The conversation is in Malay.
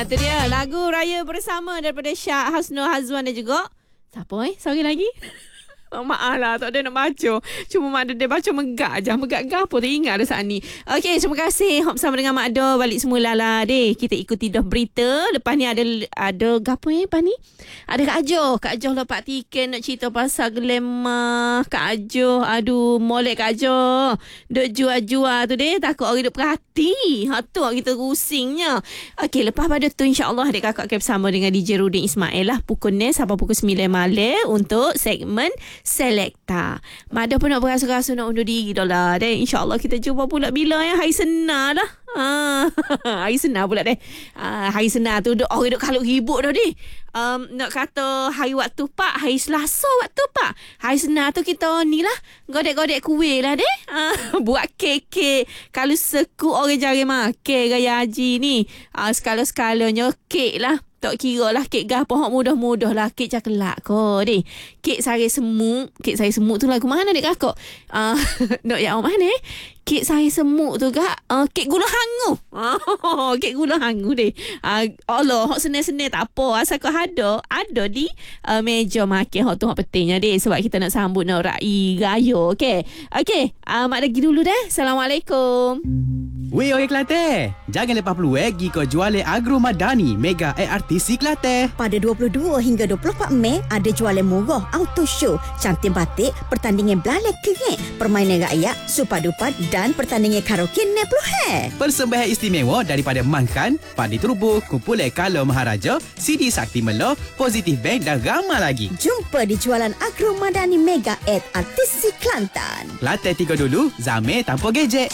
Tu dia lagu Raya Bersama daripada Syah Hasnul Hazwan dan juga siapa sorry lagi. Maaf lah, tak ada nak baca. Cuma Mak Ada baca megak je. Megak apa tu ingat dah saat ni. Okey, terima kasih. Bersama dengan Mak Ada balik semula lah deh. Kita ikuti dah berita. Lepas ni ada gapo lepas ni? Ada Kak Ajoh. Kak Ajoh lepak tiket nak cerita pasal glamour. Kak Ajoh, aduh, molek Kak Ajoh. Duk jual-jual tu deh. Takut orang duk perhati. Tu kita rusingnya. Okey, lepas pada tu insya-Allah adik kakak akan bersama dengan DJ Rudin Ismail lah. Pukul 9 sampai pukul 9 malam untuk segmen Selekta. Mada pun nak berasa-rasa nak undur diri dah lah. Dan insyaAllah kita jumpa pula bila ya. Hari Senar dah. Hari Senar pula deh. Hari Senar tu orang duk kaluk ribut dah deh. Nak kata hari waktu Pak, hari Selasa waktu Pak. Hari Senar tu kita ni lah godek-godek kuih lah deh. Buat kek-kek. Kalau sekut orang jari makan Raya Haji ni. Sekala-sekalanya kek lah. Tak kira lah kek gapo hak mudah-mudah lah. Kek caklat ko deh. Kek sari semut. Kek sari semut tu lagu mana dek kakak? Nak yang mana kek sari semut tu kak? Kek gula hangu. Kek gula hangu deh. Allah, hak senang-senang tak apa. Asal kau ada di meja makan. Hak tu hak pentingnya deh. Sebab kita nak sambut nak raya. Okey. Mak lagi dulu deh. Assalamualaikum. Weh orang Kelantan, jangan lepas peluang pergi ke jualan Agro Madani Mega ARTC Kelantan. Pada 22 hingga 24 Mei ada jualan murah auto show, cantik batik, pertandingan belalai kering, permainan rakyat, supat-dupat dan pertandingan karaoke 60. Persembahan istimewa daripada Mangkan, Padi Terubu, Kumpulan Kala Maharaja, CD Sakti Melo, Positif Bank dan ramai lagi. Jumpa di jualan Agro Madani Mega ARTC Kelantan. Kelantan tiga dulu, Zamir tanpa gadget.